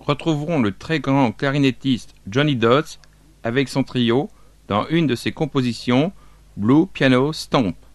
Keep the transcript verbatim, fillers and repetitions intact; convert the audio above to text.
retrouverons le très grand clarinettiste Johnny Dodds avec son trio dans une de ses compositions, Blue Piano Stomp.